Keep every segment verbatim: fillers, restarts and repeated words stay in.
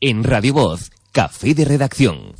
En Radio Voz, Café de Redacción.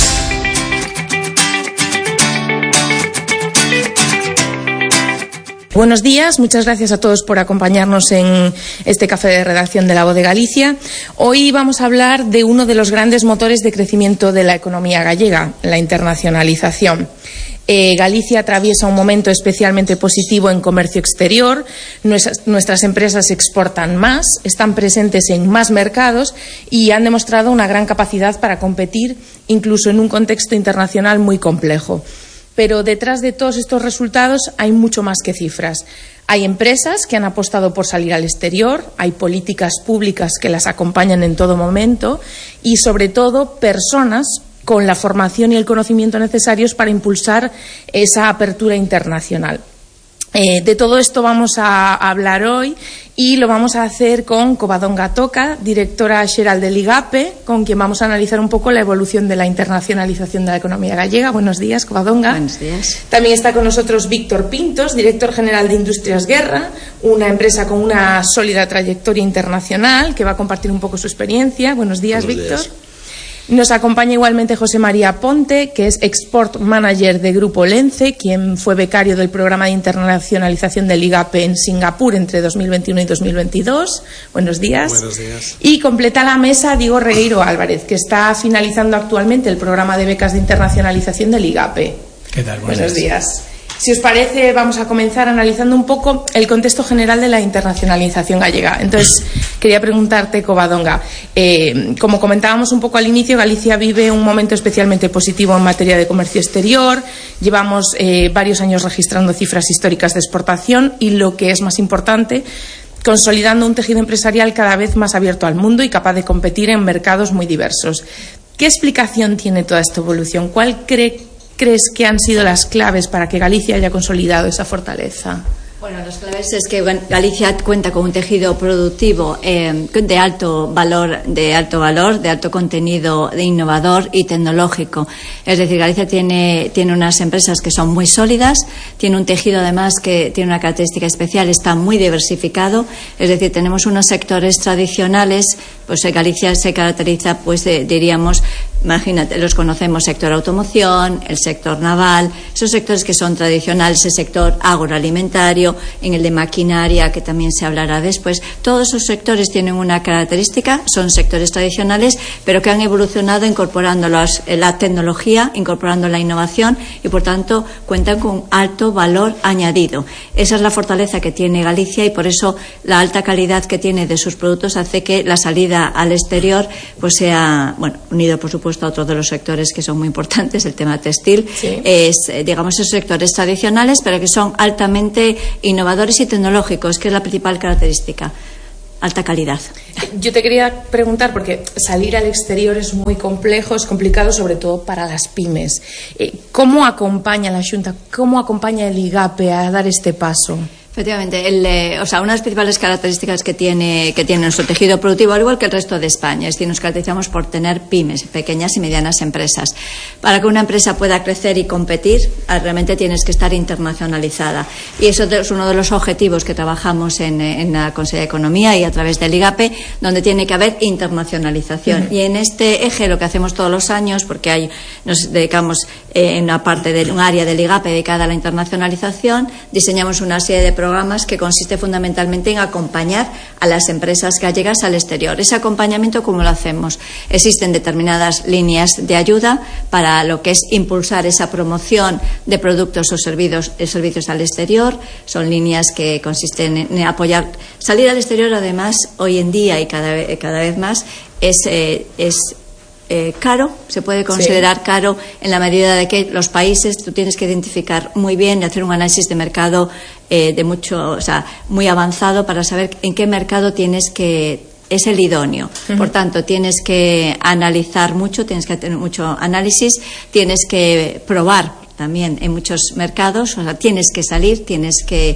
Buenos días, muchas gracias a todos por acompañarnos en este Café de Redacción de La Voz de Galicia. Hoy vamos a hablar de uno de los grandes motores de crecimiento de la economía gallega, la internacionalización. Eh, Galicia atraviesa un momento especialmente positivo en comercio exterior. Nuestras, nuestras empresas exportan más, están presentes en más mercados y han demostrado una gran capacidad para competir, incluso en un contexto internacional muy complejo. Pero detrás de todos estos resultados hay mucho más que cifras. Hay empresas que han apostado por salir al exterior, hay políticas públicas que las acompañan en todo momento y, sobre todo, personas con la formación y el conocimiento necesarios para impulsar esa apertura internacional. Eh, de todo esto vamos a hablar hoy y lo vamos a hacer con Covadonga Toca, directora xeral del IGAPE, con quien vamos a analizar un poco la evolución de la internacionalización de la economía gallega. Buenos días, Covadonga. Buenos días. También está con nosotros Víctor Pintos, director general de Industrias Guerra, una empresa con una sólida trayectoria internacional que va a compartir un poco su experiencia. Buenos días, Buenos Víctor. días. Nos acompaña igualmente José María Ponte, que es Export Manager de Grupo Lence, quien fue becario del programa de internacionalización del IGAPE en Singapur entre dos mil veintiuno y dos mil veintidós. Buenos días. Buenos días. Y completa la mesa Diego Regueiro Álvarez, que está finalizando actualmente el programa de becas de internacionalización del IGAPE. ¿Qué tal? Buenos, Buenos días. días. Si os parece, vamos a comenzar analizando un poco el contexto general de la internacionalización gallega. Entonces, quería preguntarte, Covadonga, eh, como comentábamos un poco al inicio, Galicia vive un momento especialmente positivo en materia de comercio exterior. Llevamos eh, varios años registrando cifras históricas de exportación y, lo que es más importante, consolidando un tejido empresarial cada vez más abierto al mundo y capaz de competir en mercados muy diversos. ¿Qué explicación tiene toda esta evolución? ¿Cuál cree ¿Crees que han sido las claves para que Galicia haya consolidado esa fortaleza? Bueno, las claves es que Galicia cuenta con un tejido productivo eh, de alto valor, de alto valor, de alto contenido, de innovador y tecnológico. Es decir, Galicia tiene tiene unas empresas que son muy sólidas, tiene un tejido además que tiene una característica especial, está muy diversificado. Es decir, tenemos unos sectores tradicionales, pues Galicia se caracteriza, pues de, diríamos, imagínate, los conocemos, sector automoción, el sector naval, esos sectores que son tradicionales, el sector agroalimentario, en el de maquinaria, que también se hablará después. Todos esos sectores tienen una característica, son sectores tradicionales, pero que han evolucionado incorporando las, la tecnología, incorporando la innovación y, por tanto, cuentan con alto valor añadido. Esa es la fortaleza que tiene Galicia y, por eso, la alta calidad que tiene de sus productos hace que la salida al exterior pues sea, bueno, unido, por supuesto, a otro de los sectores que son muy importantes, el tema textil, sí. es, digamos, esos sectores tradicionales, pero que son altamente innovadores y tecnológicos, que es la principal característica. Alta calidad. Yo te quería preguntar, porque salir al exterior es muy complejo, es complicado, sobre todo para las pymes. ¿Cómo acompaña la Xunta, cómo acompaña el IGAPE a dar este paso? Efectivamente, el, eh, o sea, una de las principales características que tiene, que tiene nuestro tejido productivo, al igual que el resto de España, es decir, nos caracterizamos por tener pymes, pequeñas y medianas empresas. Para que una empresa pueda crecer y competir, realmente tienes que estar internacionalizada. Y eso es uno de los objetivos que trabajamos en, en la Consejería de Economía y a través del IGAPE, donde tiene que haber internacionalización. Uh-huh. Y en este eje lo que hacemos todos los años, porque hay, nos dedicamos eh, en una parte de un área del IGAPE dedicada a la internacionalización, diseñamos una serie de programas que consiste fundamentalmente en acompañar a las empresas gallegas al exterior. Ese acompañamiento, ¿cómo lo hacemos? Existen determinadas líneas de ayuda para lo que es impulsar esa promoción de productos o servicios, servicios al exterior. Son líneas que consisten en apoyar. Salir al exterior, además, hoy en día y cada vez, cada vez más, es, eh, es Eh, caro, se puede considerar sí. caro en la medida de que los países tú tienes que identificar muy bien y hacer un análisis de mercado eh, de mucho, o sea, muy avanzado para saber en qué mercado tienes que es el idóneo. Uh-huh. Por tanto, tienes que analizar mucho, tienes que tener mucho análisis, tienes que probar también en muchos mercados, o sea, tienes que salir, tienes que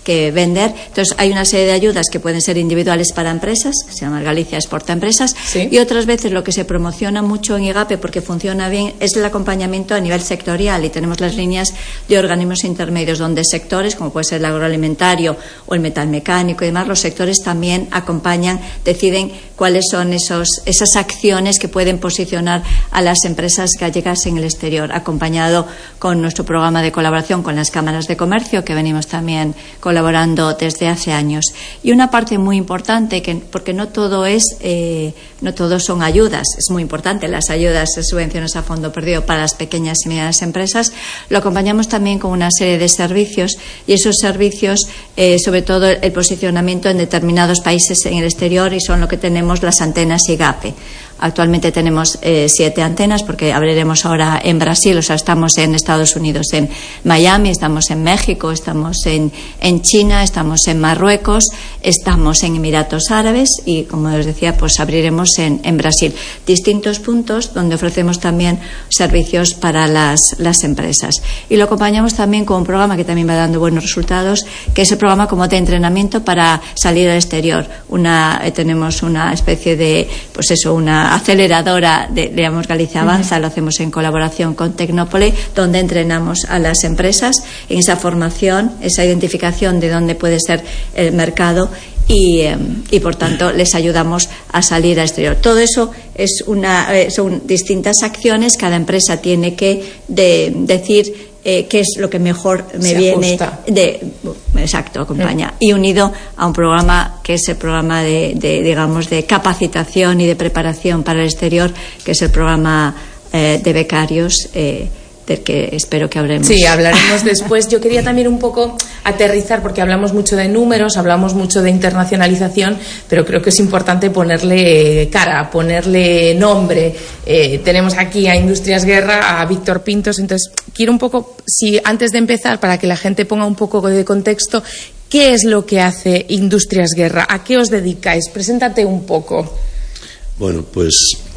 que vender. Entonces hay una serie de ayudas que pueden ser individuales para empresas, se llama Galicia Exporta Empresas, ¿sí? Y otras veces lo que se promociona mucho en IGAPE, porque funciona bien, es el acompañamiento a nivel sectorial, y tenemos las líneas de organismos intermedios donde sectores, como puede ser el agroalimentario o el metalmecánico y demás, los sectores también acompañan, deciden cuáles son esos, esas acciones que pueden posicionar a las empresas gallegas en el exterior, acompañado con nuestro programa de colaboración con las cámaras de comercio, que venimos también colaborando desde hace años. Y una parte muy importante, que porque no todo es eh, no todo son ayudas, es muy importante las ayudas, las subvenciones a fondo perdido para las pequeñas y medianas empresas, lo acompañamos también con una serie de servicios, y esos servicios, eh, sobre todo el posicionamiento en determinados países en el exterior, y son lo que tenemos las antenas IGAPE. Actualmente tenemos eh, siete antenas, porque abriremos ahora en Brasil, o sea, estamos en Estados Unidos, en Miami, estamos en México, estamos en, en China, estamos en Marruecos, estamos en Emiratos Árabes y, como os decía, pues abriremos en, en Brasil. Distintos puntos donde ofrecemos también servicios para las, las empresas. Y lo acompañamos también con un programa que también va dando buenos resultados, que es el programa como de entrenamiento para salir al exterior. Una, eh, tenemos una especie de, pues eso, una aceleradora de, digamos, Galicia Avanza, uh-huh. Lo hacemos en colaboración con Tecnópole, donde entrenamos a las empresas en esa formación, esa identificación de dónde puede ser el mercado y, eh, y por tanto les ayudamos a salir al exterior. Todo eso es una, eh, son distintas acciones, cada empresa tiene que de, decir Eh, qué es lo que mejor me Se viene ajusta. de exacto acompaña mm. y unido a un programa que es el programa de, de digamos de capacitación y de preparación para el exterior, que es el programa eh, de becarios, eh, del que espero que hablemos. Sí, hablaremos después. Yo quería también un poco aterrizar, porque hablamos mucho de números, hablamos mucho de internacionalización, pero creo que es importante ponerle cara, ponerle nombre. Eh, tenemos aquí a Industrias Guerra, a Víctor Pintos, entonces quiero un poco, si antes de empezar, para que la gente ponga un poco de contexto, ¿qué es lo que hace Industrias Guerra? ¿A qué os dedicáis? Preséntate un poco. Bueno, pues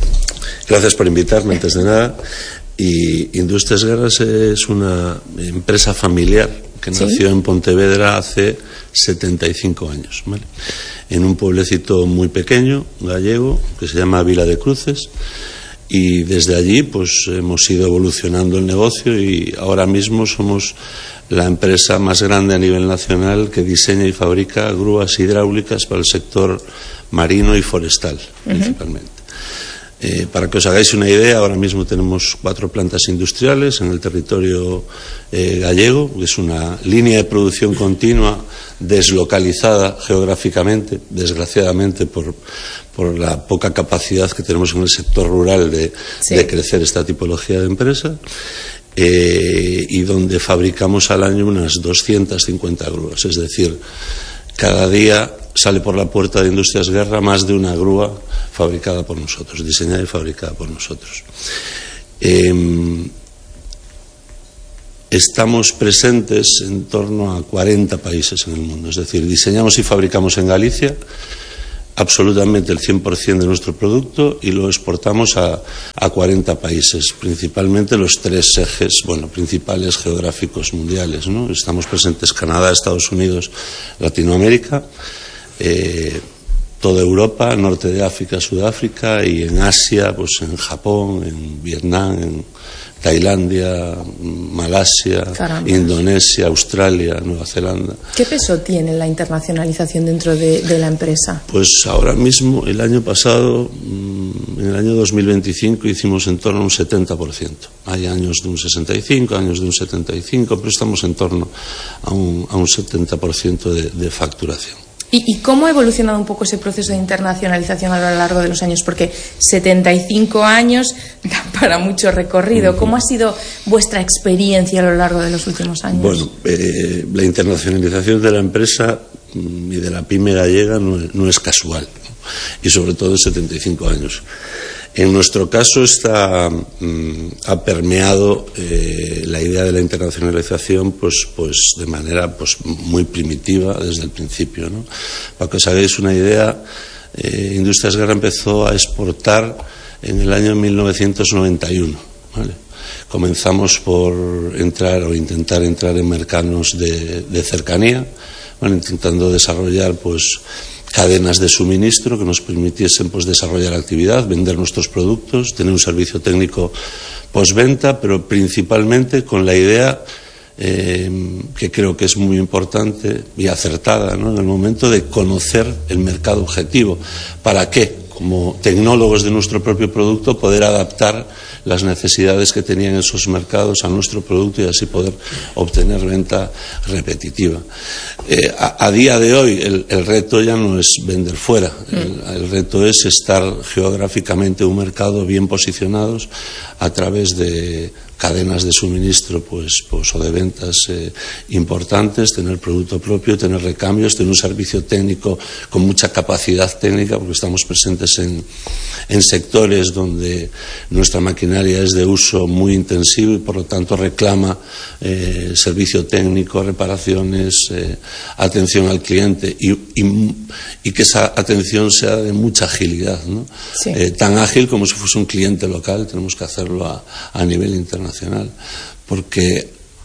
gracias por invitarme, antes de nada. Y Industrias Guerras es una empresa familiar que nació ¿Sí? en Pontevedra hace setenta y cinco años, ¿vale? En un pueblecito muy pequeño, gallego, que se llama Vila de Cruces, y desde allí pues hemos ido evolucionando el negocio, y ahora mismo somos la empresa más grande a nivel nacional que diseña y fabrica grúas hidráulicas para el sector marino y forestal, uh-huh. principalmente. Eh, para que os hagáis una idea, ahora mismo tenemos cuatro plantas industriales en el territorio eh, gallego, que es una línea de producción continua deslocalizada geográficamente, desgraciadamente por, por la poca capacidad que tenemos en el sector rural de, sí. de crecer esta tipología de empresa, eh, y donde fabricamos al año unas doscientas cincuenta grúas, es decir, cada día sale por la puerta de Industrias Guerra más de una grúa fabricada por nosotros, diseñada y fabricada por nosotros. Eh, estamos presentes en torno a cuarenta países en el mundo, es decir, diseñamos y fabricamos en Galicia absolutamente el cien por ciento de nuestro producto, y lo exportamos a, a cuarenta países, principalmente los tres ejes, bueno, principales geográficos mundiales, ¿no? Estamos presentes Canadá, Estados Unidos, Latinoamérica, eh, toda Europa, norte de África, Sudáfrica, y en Asia, pues en Japón, en Vietnam, en Tailandia, Malasia, Caramba. Indonesia, Australia, Nueva Zelanda. ¿Qué peso tiene la internacionalización dentro de, de la empresa? Pues ahora mismo, el año pasado, en el año dos mil veinticinco, hicimos en torno a un setenta por ciento. Hay años de un sesenta y cinco, años de un setenta y cinco, pero estamos en torno a un, a un setenta por ciento de, de facturación. ¿Y, ¿Y cómo ha evolucionado un poco ese proceso de internacionalización a lo largo de los años? Porque setenta y cinco años da para mucho recorrido. ¿Cómo ha sido vuestra experiencia a lo largo de los últimos años? Bueno, eh, la internacionalización de la empresa y de la pyme gallega no, no es casual, ¿no? Y sobre todo en setenta y cinco años. En nuestro caso está, mm, ha permeado eh, la idea de la internacionalización pues, pues de manera pues, muy primitiva desde el principio, ¿no? Para que os hagáis una idea, eh, Industrias Guerra empezó a exportar en el año mil novecientos noventa y uno, ¿vale? Comenzamos por entrar o intentar entrar en mercados de, de cercanía, bueno, intentando desarrollar pues cadenas de suministro que nos permitiesen pues desarrollar actividad, vender nuestros productos, tener un servicio técnico postventa, pero principalmente con la idea eh, que creo que es muy importante y acertada, ¿no?, en el momento de conocer el mercado objetivo. ¿Para qué? Como tecnólogos de nuestro propio producto, poder adaptar las necesidades que tenían esos mercados a nuestro producto y así poder obtener venta repetitiva. Eh, a, a día de hoy el, el reto ya no es vender fuera, el, el reto es estar geográficamente en un mercado bien posicionados a través de cadenas de suministro pues, pues, o de ventas eh, importantes, tener producto propio, tener recambios, tener un servicio técnico con mucha capacidad técnica, porque estamos presentes en, en sectores donde nuestra maquinaria es de uso muy intensivo y por lo tanto reclama eh, servicio técnico, reparaciones, eh, atención al cliente y, y, y que esa atención sea de mucha agilidad, ¿no? Sí. Eh, tan ágil como si fuese un cliente local, tenemos que hacerlo a, a nivel internacional. Porque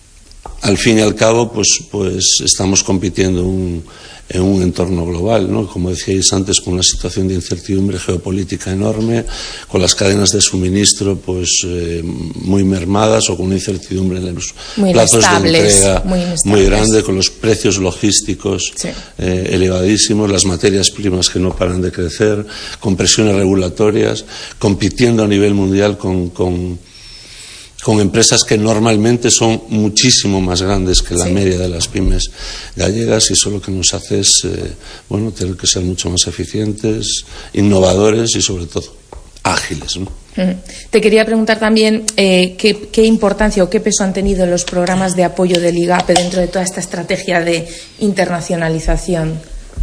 al fin y al cabo pues, pues estamos compitiendo un, en un entorno global, ¿no? Como decíais antes, con una situación de incertidumbre geopolítica enorme, con las cadenas de suministro pues eh, muy mermadas o con una incertidumbre en los muy plazos de entrega muy, muy grande, con los precios logísticos sí. eh, elevadísimos, las materias primas que no paran de crecer, con presiones regulatorias, compitiendo a nivel mundial con, con con empresas que normalmente son muchísimo más grandes que la sí. media de las pymes gallegas, y eso lo que nos hace es eh, bueno, tener que ser mucho más eficientes, innovadores y sobre todo ágiles, ¿no? Te quería preguntar también eh, qué, qué importancia o qué peso han tenido los programas de apoyo del IGAPE dentro de toda esta estrategia de internacionalización.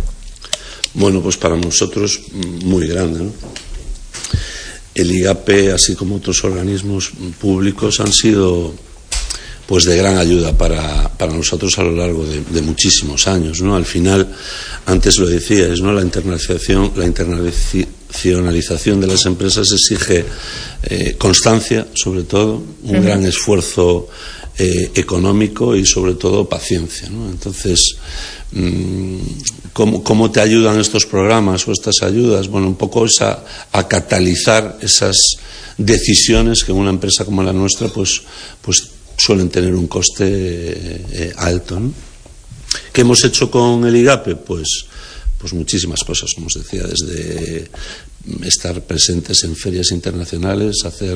Bueno, pues para nosotros muy grande, ¿no? El IGAPE, así como otros organismos públicos, han sido pues de gran ayuda para, para nosotros a lo largo de, de muchísimos años, ¿no? Al final, antes lo decíais, ¿no?, la internacionalización, la internacionalización de las empresas exige eh, constancia, sobre todo, un uh-huh. gran esfuerzo eh, económico y sobre todo paciencia, ¿no? Entonces, ¿Cómo, ¿cómo te ayudan estos programas o estas ayudas? Bueno, un poco es a, a catalizar esas decisiones que en una empresa como la nuestra pues, pues suelen tener un coste eh, alto, ¿no? ¿Qué hemos hecho con el IGAPE? Pues, pues muchísimas cosas, como os decía, desde estar presentes en ferias internacionales, hacer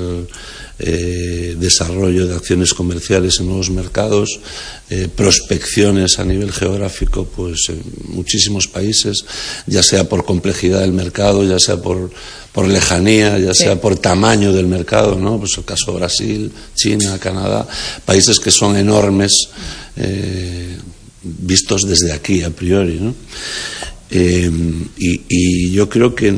eh, desarrollo de acciones comerciales en nuevos mercados, eh, prospecciones a nivel geográfico pues en muchísimos países, ya sea por complejidad del mercado, ya sea por, por lejanía, ya sea sí. por tamaño del mercado, ¿no? Pues el caso de Brasil, China, Canadá, países que son enormes eh, vistos desde aquí a priori, ¿no? Eh, y, y yo creo que,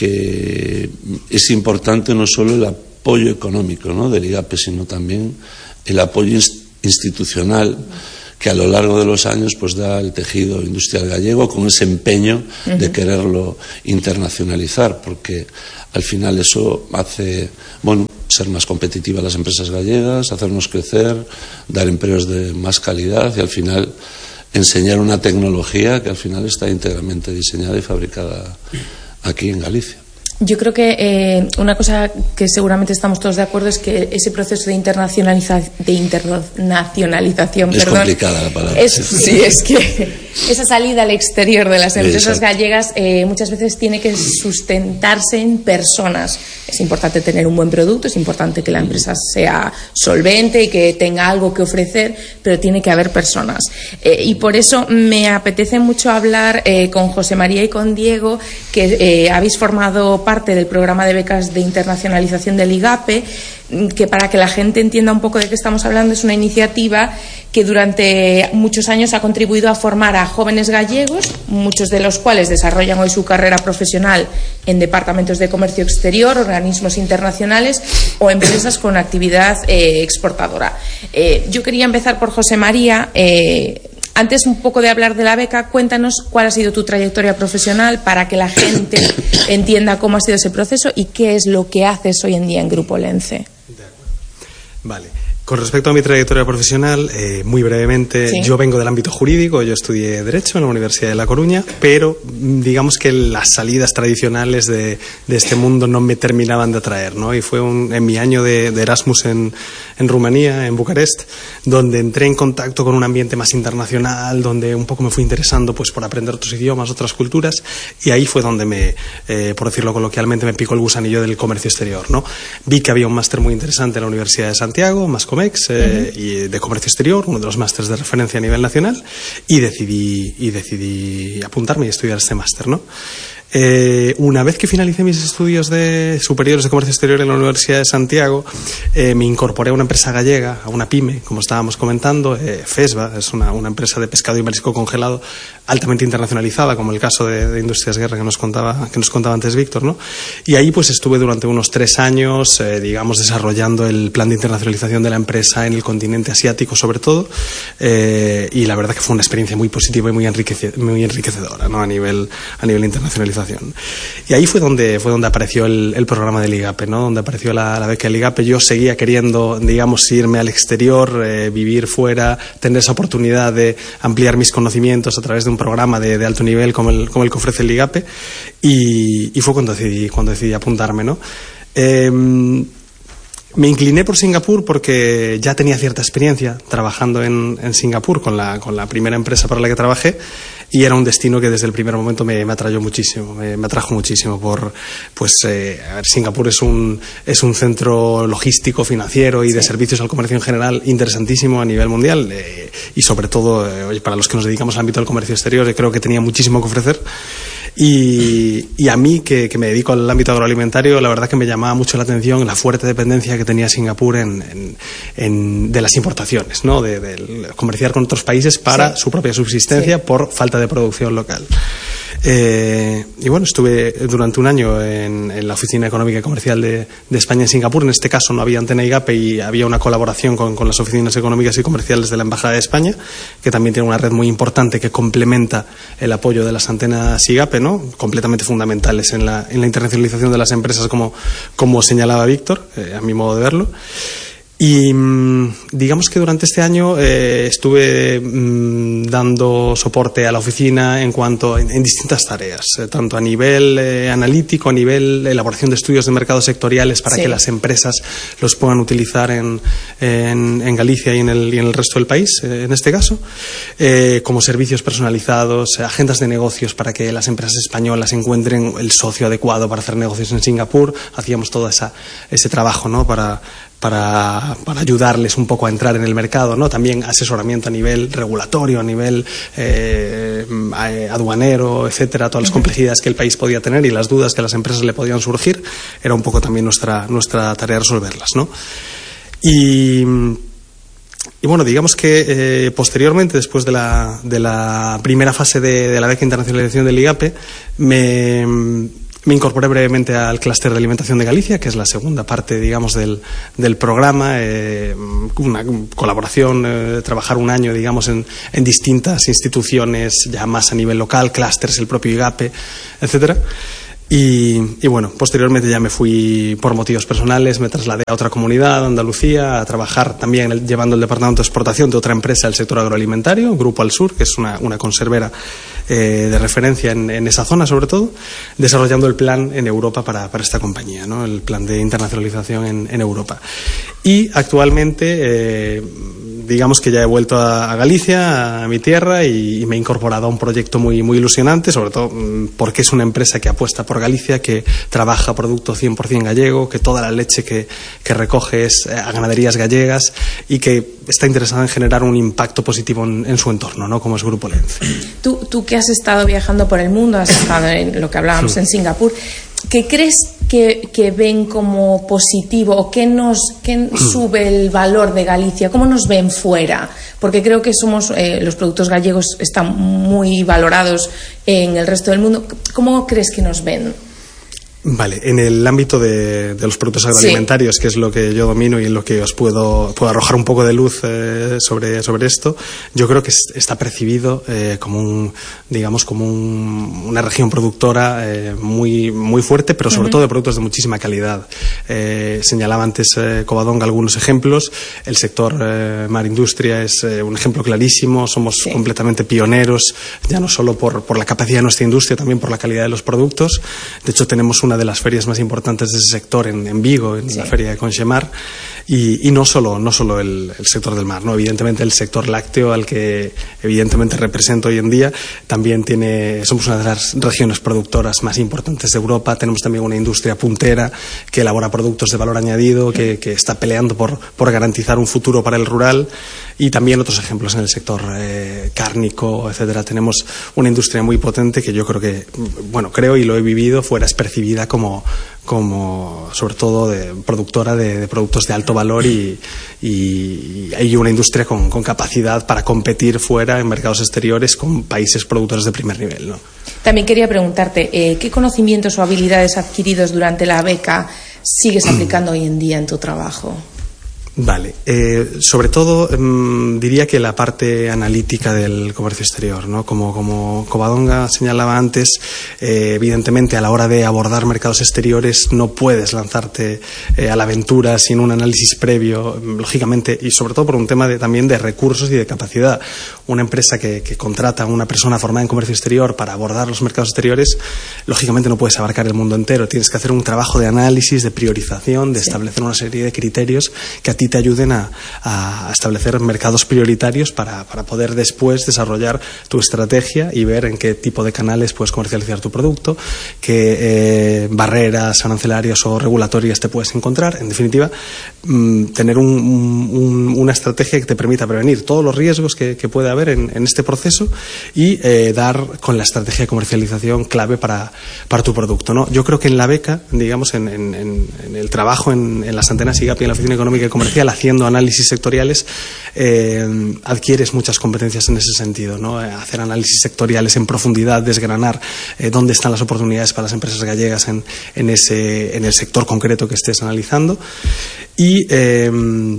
que es importante no solo el apoyo económico, ¿no?, del IGAPE, sino también el apoyo institucional que a lo largo de los años pues da el tejido industrial gallego con ese empeño uh-huh. de quererlo internacionalizar, porque al final eso hace, bueno, ser más competitivas las empresas gallegas, hacernos crecer, dar empleos de más calidad y al final enseñar una tecnología que al final está íntegramente diseñada y fabricada aquí en Galicia. Yo creo que eh, una cosa que seguramente estamos todos de acuerdo es que ese proceso de internacionalización, de internacionalización, es perdón, complicada la palabra. Es, sí, es que esa salida al exterior de las empresas Exacto. gallegas eh, muchas veces tiene que sustentarse en personas. Es importante tener un buen producto, es importante que la empresa sea solvente y que tenga algo que ofrecer, pero tiene que haber personas. Eh, y por eso me apetece mucho hablar eh, con José María y con Diego, que eh, habéis formado parte del programa de becas de internacionalización del IGAPE, que para que la gente entienda un poco de qué estamos hablando, es una iniciativa que durante muchos años ha contribuido a formar a jóvenes gallegos, muchos de los cuales desarrollan hoy su carrera profesional en departamentos de comercio exterior, organismos internacionales o empresas con actividad eh, exportadora. Eh, yo quería empezar por José María. Eh, Antes un poco de hablar de la beca, cuéntanos cuál ha sido tu trayectoria profesional para que la gente entienda cómo ha sido ese proceso y qué es lo que haces hoy en día en Grupo Lence. De acuerdo. Vale. Con respecto a mi trayectoria profesional, eh, muy brevemente, sí. Yo vengo del ámbito jurídico, yo estudié Derecho en la Universidad de La Coruña, pero digamos que las salidas tradicionales de, de este mundo no me terminaban de atraer, ¿no? Y fue un, en mi año de, de Erasmus en, en Rumanía, en Bucarest, donde entré en contacto con un ambiente más internacional, donde un poco me fui interesando pues por aprender otros idiomas, otras culturas, y ahí fue donde me, eh, por decirlo coloquialmente, me picó el gusanillo del comercio exterior, ¿no? Vi que había un máster muy interesante en la Universidad de Santiago, más Comex, eh, uh-huh. y de comercio exterior, uno de los másteres de referencia a nivel nacional, y decidí, y decidí apuntarme y estudiar este máster, ¿no? Eh, una vez que finalicé mis estudios de superiores de comercio exterior en la Universidad de Santiago, eh, me incorporé a una empresa gallega, a una pyme, como estábamos comentando, eh, FESBA, es una, una empresa de pescado y marisco congelado altamente internacionalizada, como el caso de, de Industrias Guerra que nos contaba, que nos contaba antes Víctor, ¿no? Y ahí pues estuve durante unos tres años, eh, digamos, desarrollando el plan de internacionalización de la empresa en el continente asiático, sobre todo, eh, y la verdad que fue una experiencia muy positiva y muy, enriquece, muy enriquecedora, ¿no? A nivel, a nivel internacionalización. Y ahí fue donde fue donde apareció el, el programa del IGAPE, ¿no? Donde apareció la, la beca del IGAPE. Yo seguía queriendo, digamos, irme al exterior, eh, vivir fuera, tener esa oportunidad de ampliar mis conocimientos a través de un programa de, de alto nivel como el, como el que ofrece el IGAPE, y, y fue cuando decidí, cuando decidí apuntarme, ¿no? Eh, Me incliné por Singapur porque ya tenía cierta experiencia trabajando en, en Singapur con la, con la primera empresa para la que trabajé, y era un destino que desde el primer momento me, me atrayó muchísimo, me, me atrajo muchísimo por, pues, eh, a ver, Singapur es un, es un centro logístico, financiero y sí. de servicios al comercio en general interesantísimo a nivel mundial, eh, y sobre todo, eh, para los que nos dedicamos al ámbito del comercio exterior, eh, creo que tenía muchísimo que ofrecer. Y, y a mí, que, que me dedico al ámbito agroalimentario, la verdad que me llamaba mucho la atención la fuerte dependencia que tenía Singapur en, en, en, de las importaciones, ¿no? De, de comerciar con otros países para sí. su propia subsistencia sí. por falta de producción local. Eh, y bueno, estuve durante un año en, en la Oficina Económica y Comercial de, de España en Singapur. En este caso no había antena IGAPE y había una colaboración con, con las oficinas económicas y comerciales de la Embajada de España, que también tiene una red muy importante que complementa el apoyo de las antenas IGAPE, ¿no? Completamente fundamentales en la, en la internacionalización de las empresas, como, como señalaba Víctor, eh, a mi modo de verlo. Y digamos que durante este año eh, estuve mmm, dando soporte a la oficina en cuanto en, en distintas tareas, eh, tanto a nivel eh, analítico, a nivel elaboración de estudios de mercados sectoriales para sí. que las empresas los puedan utilizar en, en, en Galicia y en, el, y en el resto del país, eh, en este caso, eh, como servicios personalizados, eh, agendas de negocios para que las empresas españolas encuentren el socio adecuado para hacer negocios en Singapur. Hacíamos todo esa, ese trabajo, ¿no? para Para, para ayudarles un poco a entrar en el mercado, ¿no? También asesoramiento a nivel regulatorio, a nivel eh, aduanero, etcétera, todas las complejidades que el país podía tener y las dudas que las empresas le podían surgir, era un poco también nuestra, nuestra tarea resolverlas, ¿no? Y, y bueno, digamos que eh, posteriormente, después de la, de la primera fase de, de la beca de internacionalización del IGAPE, me... Me incorporé brevemente al clúster de alimentación de Galicia, que es la segunda parte, digamos, del, del programa, eh, una colaboración, eh, trabajar un año, digamos, en, en distintas instituciones, ya más a nivel local, clústeres, el propio IGAPE, etcétera. Y, y bueno, posteriormente ya me fui por motivos personales, me trasladé a otra comunidad, Andalucía, a trabajar también el, llevando el departamento de exportación de otra empresa del sector agroalimentario, Grupo Al Sur, que es una, una conservera eh, de referencia en, en esa zona, sobre todo, desarrollando el plan en Europa para, para esta compañía, ¿no? El plan de internacionalización en, en Europa. Y actualmente, eh, digamos que ya he vuelto a, a Galicia, a mi tierra, y, y me he incorporado a un proyecto muy, muy ilusionante, sobre todo porque es una empresa que apuesta por Galicia, que trabaja producto cien por ciento gallego, que toda la leche que, que recoge es a ganaderías gallegas y que está interesada en generar un impacto positivo en, en su entorno, ¿no? Como es Grupo Lence. Tú, tú que has estado viajando por el mundo, has estado en lo que hablábamos sí. en Singapur, ¿qué crees que, que ven como positivo o qué nos qué sube el valor de Galicia? ¿Cómo nos ven fuera? Porque creo que somos eh, los productos gallegos están muy valorados en el resto del mundo. ¿Cómo crees que nos ven? Vale, en el ámbito de, de los productos agroalimentarios, sí, que es lo que yo domino y en lo que os puedo, puedo arrojar un poco de luz eh, sobre, sobre esto, yo creo que está percibido eh, como un, digamos, como un, una región productora eh, muy, muy fuerte, pero sobre uh-huh. todo de productos de muchísima calidad. Eh, señalaba antes eh, Covadonga algunos ejemplos. El sector eh, mar industria es eh, un ejemplo clarísimo. Somos sí. completamente pioneros, ya no solo por, por la capacidad de nuestra industria, también por la calidad de los productos. De hecho, tenemos una de las ferias más importantes de ese sector en, en Vigo, en sí. la feria de Conchemar, y, y no solo, no solo el, el sector del mar, ¿no? Evidentemente el sector lácteo, al que evidentemente represento hoy en día, también tiene, somos una de las regiones productoras más importantes de Europa. Tenemos también una industria puntera que elabora productos de valor añadido, que, que está peleando por, por garantizar un futuro para el rural, y también otros ejemplos en el sector eh, cárnico, etcétera. Tenemos una industria muy potente que yo creo que, bueno, creo y lo he vivido, fuera es percibida como, como sobre todo de productora de, de productos de alto valor, y, y hay una industria con, con capacidad para competir fuera en mercados exteriores con países productores de primer nivel, ¿no? También quería preguntarte, eh, ¿qué conocimientos o habilidades adquiridos durante la beca sigues aplicando hoy en día en tu trabajo? Vale, eh, sobre todo mmm, diría que la parte analítica del comercio exterior, ¿no? Como, como Covadonga señalaba antes, eh, evidentemente a la hora de abordar mercados exteriores no puedes lanzarte eh, a la aventura sin un análisis previo, lógicamente, y sobre todo por un tema de, también de recursos y de capacidad. Una empresa que, que contrata a una persona formada en comercio exterior para abordar los mercados exteriores, lógicamente no puedes abarcar el mundo entero. Tienes que hacer un trabajo de análisis, de priorización, de sí. establecer una serie de criterios que a ti te ayuden a, a establecer mercados prioritarios para, para poder después desarrollar tu estrategia y ver en qué tipo de canales puedes comercializar tu producto, qué eh, barreras arancelarias o regulatorias te puedes encontrar. En definitiva, mmm, tener un, un, una estrategia que te permita prevenir todos los riesgos que, que puede haber en, en este proceso y eh, dar con la estrategia de comercialización clave para, para tu producto, ¿no? Yo creo que en la beca, digamos, en, en, en el trabajo en, en las antenas IGAP y en la Oficina Económica y Comercial, haciendo análisis sectoriales, eh, adquieres muchas competencias en ese sentido, ¿no? Hacer análisis sectoriales en profundidad, desgranar eh, dónde están las oportunidades para las empresas gallegas en, en, ese, en el sector concreto que estés analizando. Y eh,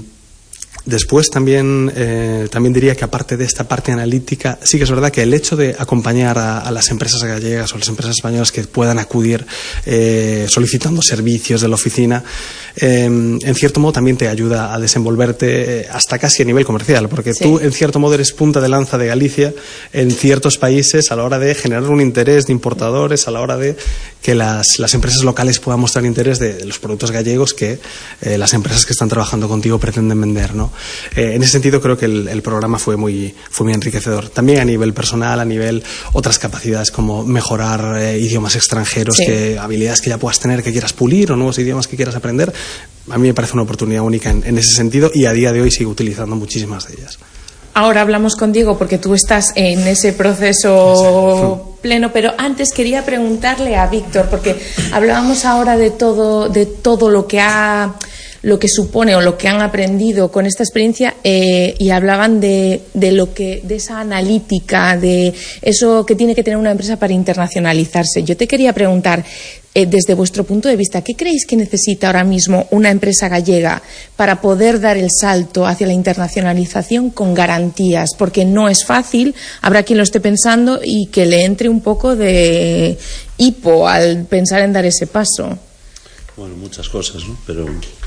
después también, eh, también diría que aparte de esta parte analítica, sí que es verdad que el hecho de acompañar a, a las empresas gallegas o las empresas españolas que puedan acudir eh, solicitando servicios de la oficina, eh, en cierto modo también te ayuda a desenvolverte eh, hasta casi a nivel comercial, porque sí. tú en cierto modo eres punta de lanza de Galicia en ciertos países a la hora de generar un interés de importadores, a la hora de que las, las empresas locales puedan mostrar interés de, de los productos gallegos que eh, las empresas que están trabajando contigo pretenden vender, ¿no? Eh, en ese sentido creo que el, el programa fue muy, fue muy enriquecedor. También a nivel personal, a nivel otras capacidades como mejorar eh, idiomas extranjeros, sí. que, habilidades que ya puedas tener, que quieras pulir, o nuevos idiomas que quieras aprender. A mí me parece una oportunidad única en, en ese sentido, y a día de hoy sigo utilizando muchísimas de ellas. Ahora hablamos con Diego porque tú estás en ese proceso pleno, pero antes quería preguntarle a Víctor, porque hablábamos ahora de todo, de todo lo que ha, lo que supone o lo que han aprendido con esta experiencia, eh, y hablaban de, de lo que, de esa analítica, de eso que tiene que tener una empresa para internacionalizarse. Yo te quería preguntar, eh, desde vuestro punto de vista, ¿qué creéis que necesita ahora mismo una empresa gallega para poder dar el salto hacia la internacionalización con garantías? Porque no es fácil, habrá quien lo esté pensando y que le entre un poco de hipo al pensar en dar ese paso. Bueno, muchas cosas, ¿no? Pero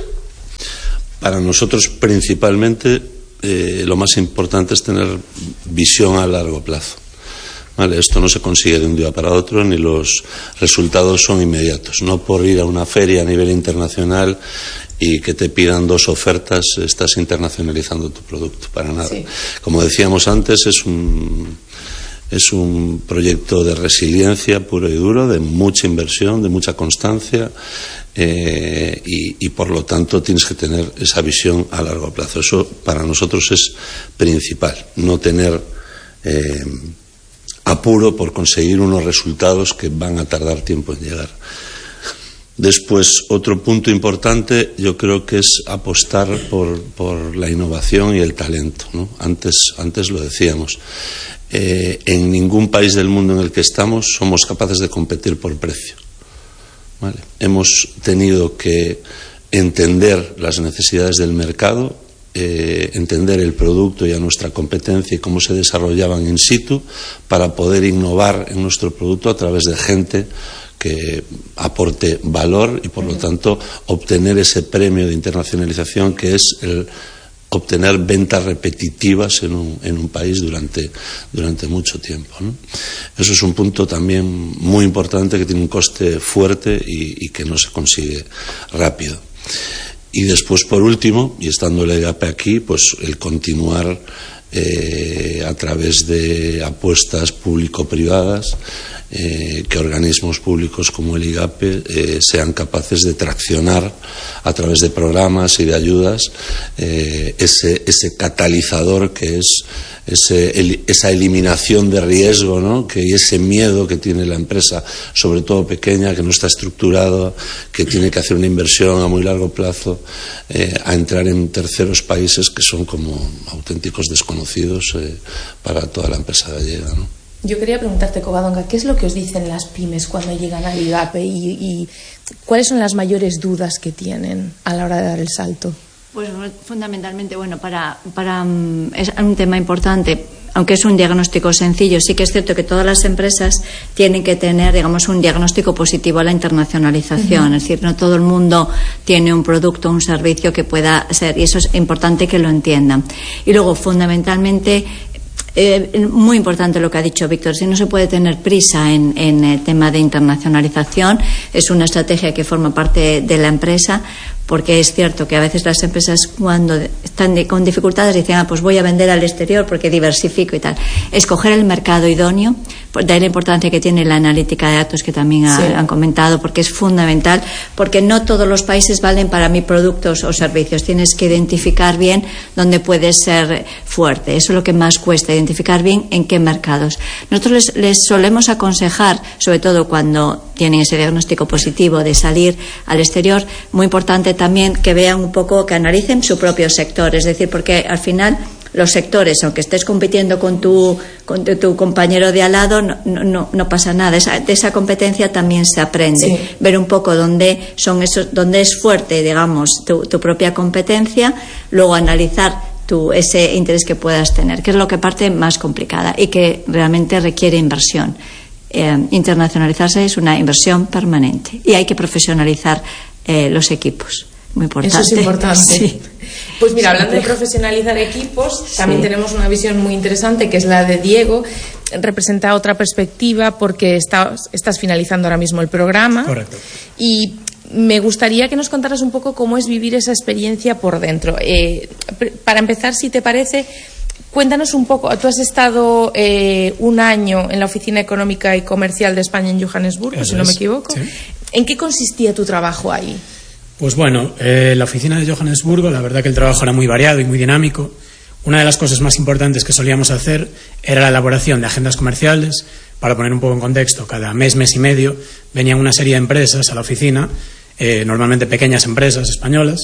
para nosotros principalmente eh, lo más importante es tener visión a largo plazo. Vale, esto no se consigue de un día para otro, ni los resultados son inmediatos. No por ir a una feria a nivel internacional y que te pidan dos ofertas estás internacionalizando tu producto, para nada. Sí. Como decíamos antes, es un, es un proyecto de resiliencia puro y duro, de mucha inversión, de mucha constancia, eh, y, y por lo tanto tienes que tener esa visión a largo plazo. Eso para nosotros es principal, no tener eh, apuro por conseguir unos resultados que van a tardar tiempo en llegar. Después, otro punto importante yo creo que es apostar por, por la innovación y el talento, ¿no? Antes, antes lo decíamos. Eh, en ningún país del mundo en el que estamos somos capaces de competir por precio. ¿vale? Hemos tenido que entender las necesidades del mercado, eh, entender el producto y a nuestra competencia y cómo se desarrollaban in situ para poder innovar en nuestro producto a través de gente que aporte valor y, por lo tanto, obtener ese premio de internacionalización que es el obtener ventas repetitivas en un, en un país durante, durante mucho tiempo, ¿no? Eso es un punto también muy importante que tiene un coste fuerte y, y que no se consigue rápido. Y después, por último, y estando el EGAPE aquí, pues el continuar eh, a través de apuestas público-privadas, Eh, que organismos públicos como el IGAPE eh, sean capaces de traccionar a través de programas y de ayudas eh, ese, ese catalizador que es ese, el, esa eliminación de riesgo, ¿no? Que, y ese miedo que tiene la empresa, sobre todo pequeña, que no está estructurada, que tiene que hacer una inversión a muy largo plazo, eh, a entrar en terceros países que son como auténticos desconocidos eh, para toda la empresa gallega, ¿no? Yo quería preguntarte, Covadonga, ¿qué es lo que os dicen las pymes cuando llegan al IGAPE y, y cuáles son las mayores dudas que tienen a la hora de dar el salto? Pues fundamentalmente, bueno, para, para es un tema importante, aunque es un diagnóstico sencillo, sí que es cierto que todas las empresas tienen que tener, digamos, un diagnóstico positivo a la internacionalización. Uh-huh. Es decir, no todo el mundo tiene un producto o un servicio que pueda ser, y eso es importante que lo entiendan. Y luego, fundamentalmente, Eh, muy importante lo que ha dicho Víctor, si no se puede tener prisa en, en el tema de internacionalización, es una estrategia que forma parte de la empresa, porque es cierto que a veces las empresas cuando están de, con dificultades dicen, ah, pues voy a vender al exterior porque diversifico y tal. Escoger el mercado idóneo, de ahí la importancia que tiene la analítica de datos que también ha, sí. han comentado, porque es fundamental, porque no todos los países valen para mí productos o servicios, tienes que identificar bien dónde puedes ser fuerte, eso es lo que más cuesta, identificar bien en qué mercados. Nosotros les, les solemos aconsejar, sobre todo cuando tienen ese diagnóstico positivo de salir al exterior, muy importante también que vean un poco, que analicen su propio sector, es decir, porque al final los sectores, aunque estés compitiendo con tu, con tu compañero de al lado, no, no, no pasa nada. Esa, de esa competencia también se aprende. Sí. Ver un poco dónde son esos, dónde es fuerte, digamos, tu, tu propia competencia, luego analizar tu, ese interés que puedas tener, que es lo que parte más complicada y que realmente requiere inversión. Eh, internacionalizarse es una inversión permanente y hay que profesionalizar eh, los equipos. Muy importante. Eso es importante. Sí. Pues mira, hablando de profesionalizar equipos, también sí. tenemos una visión muy interesante que es la de Diego. Representa otra perspectiva porque estás, estás finalizando ahora mismo el programa. Correcto. Y me gustaría que nos contaras un poco cómo es vivir esa experiencia por dentro. Eh, para empezar, si te parece, cuéntanos un poco. Tú has estado eh, un año en la Oficina Económica y Comercial de España en Johannesburgo, Eso si no es. me equivoco. Sí. ¿En qué consistía tu trabajo ahí? Pues bueno, eh, la oficina de Johannesburgo, la verdad que el trabajo era muy variado y muy dinámico. Una de las cosas más importantes que solíamos hacer era la elaboración de agendas comerciales. Para poner un poco en contexto, cada mes, mes y medio venían una serie de empresas a la oficina, eh, normalmente pequeñas empresas españolas,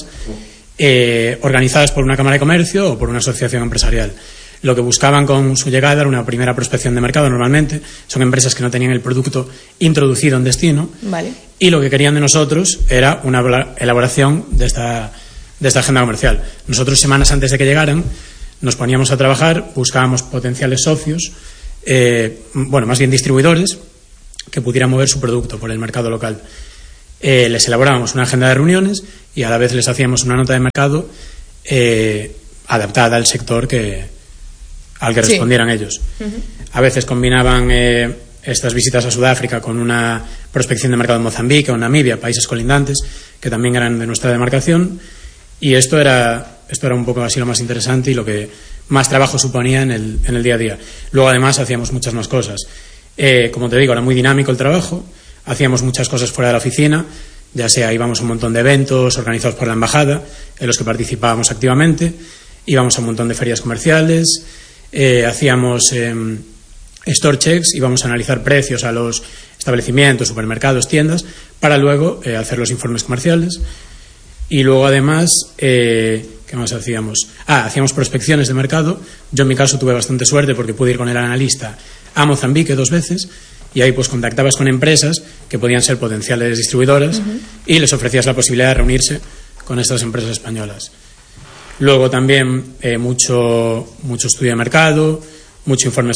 eh, organizadas por una cámara de comercio o por una asociación empresarial. Lo que buscaban con su llegada era una primera prospección de mercado, normalmente. Son empresas que no tenían el producto introducido en destino. Vale. Y lo que querían de nosotros era una elaboración de esta, de esta agenda comercial. Nosotros, semanas antes de que llegaran, nos poníamos a trabajar, buscábamos potenciales socios, eh, bueno, más bien distribuidores, que pudieran mover su producto por el mercado local. Eh, les elaborábamos una agenda de reuniones y a la vez les hacíamos una nota de mercado eh, adaptada al sector que, al que respondieran sí. ellos. Uh-huh. A veces combinaban eh, estas visitas a Sudáfrica con una prospección de mercado en Mozambique o en Namibia, países colindantes, que también eran de nuestra demarcación, y esto era, esto era un poco así lo más interesante y lo que más trabajo suponía en el, en el día a día. Luego, además, hacíamos muchas más cosas. Eh, como te digo, era muy dinámico el trabajo, hacíamos muchas cosas fuera de la oficina, ya sea íbamos a un montón de eventos organizados por la embajada, en los que participábamos activamente, íbamos a un montón de ferias comerciales, eh, hacíamos eh, store checks, íbamos a analizar precios a los establecimientos, supermercados, tiendas, para luego eh, hacer los informes comerciales. Y luego, además, eh, ¿qué más hacíamos? Ah, hacíamos prospecciones de mercado. Yo, en mi caso, tuve bastante suerte porque pude ir con el analista a Mozambique dos veces, y ahí pues contactabas con empresas que podían ser potenciales distribuidoras uh-huh. y les ofrecías la posibilidad de reunirse con estas empresas españolas. Luego también eh, mucho, mucho estudio de mercado, mucho informe